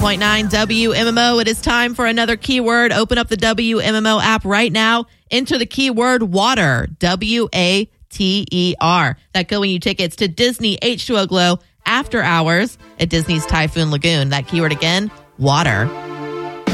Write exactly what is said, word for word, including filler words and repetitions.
point nine W M M O. It is time for another keyword. Open up the W M M O app right now. Enter the keyword water. W A T E R. That could win you tickets to Disney H two O Glow After Hours at Disney's Typhoon Lagoon. That keyword again, water.